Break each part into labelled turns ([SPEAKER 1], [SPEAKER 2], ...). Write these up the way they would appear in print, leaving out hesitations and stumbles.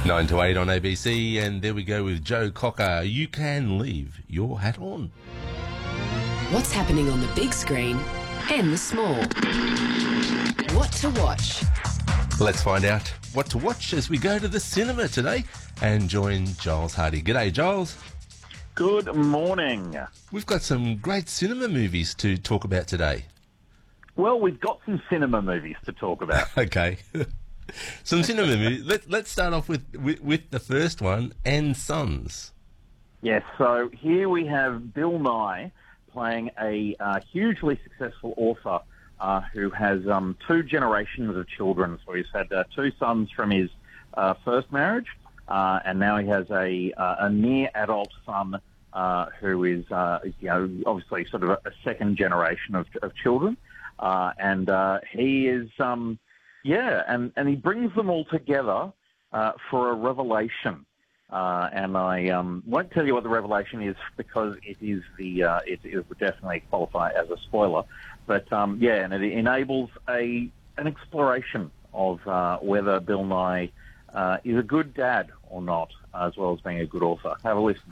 [SPEAKER 1] 9 to 8 on ABC, and there we go with Joe Cocker. You can leave your hat on.
[SPEAKER 2] What's happening on the big screen and the small? What to watch?
[SPEAKER 1] Let's find out what to watch as we go to the cinema today and join Giles Hardy. G'day, Giles.
[SPEAKER 3] Good morning.
[SPEAKER 1] We've got some great cinema movies to talk about today.
[SPEAKER 3] Well, we've got some cinema movies to talk about.
[SPEAKER 1] Okay. Some cinema movies. Let's start off with the first one, And Sons.
[SPEAKER 3] Yes, so here we have Bill Nye playing a hugely successful author who has two generations of children. So he's had two sons from his first marriage, and now he has a near adult son who is, obviously sort of a second generation of children. And he is, and he brings them all together for a revelation. And I won't tell you what the revelation is because it is it would definitely qualify as a spoiler. But and it enables an exploration of whether Bill Nye is a good dad or not, as well as being a good author. Have a listen.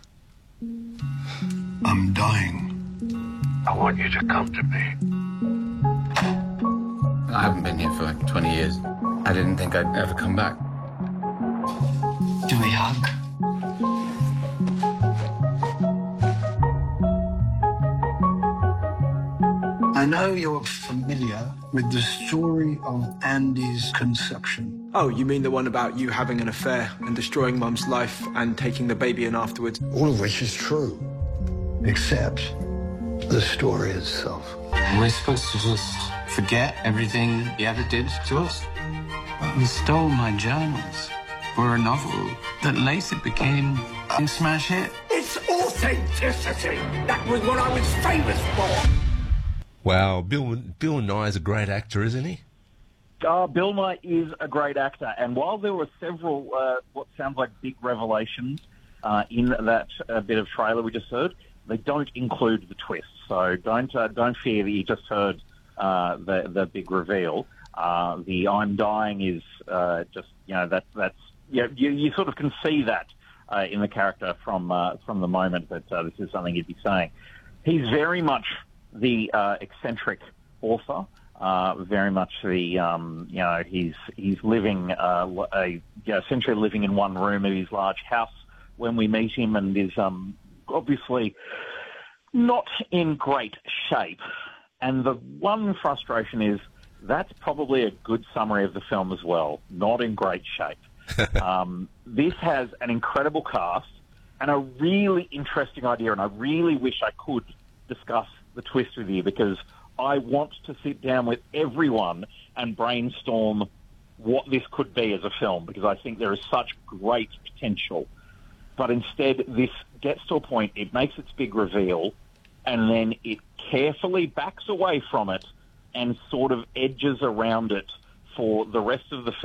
[SPEAKER 4] I'm dying. I want you to come to me.
[SPEAKER 5] I haven't been here for like 20 years. I didn't think I'd ever come back.
[SPEAKER 4] Do we hug? I know you're familiar with the story of Andy's conception.
[SPEAKER 6] Oh, you mean the one about you having an affair and destroying Mum's life and taking the baby in afterwards?
[SPEAKER 4] All of which is true, except the story itself.
[SPEAKER 5] We're supposed to just forget everything he ever did to us. He stole my journals for a novel that later became a smash hit.
[SPEAKER 4] It's authenticity! That was what I was famous for!
[SPEAKER 1] Wow, Bill Nye is a great actor, isn't he?
[SPEAKER 3] Bill Nye is a great actor, and while there were several what sounds like big revelations in that bit of trailer we just heard, they don't include the twist. So don't fear that you just heard the big reveal. The I'm dying is just you sort of can see that in the character from the moment that this is something he'd be saying. He's very much the eccentric author. Very much the he's living essentially living in one room of his large house when we meet him, and is obviously not in great shape. And the one frustration is that's probably a good summary of the film as well. Not in great shape. This has an incredible cast and a really interesting idea, and I really wish I could discuss the twist with you because I want to sit down with everyone and brainstorm what this could be as a film, because I think there is such great potential. But instead, this gets to a point, it makes its big reveal, and then it carefully backs away from it and sort of edges around it for the rest of the film.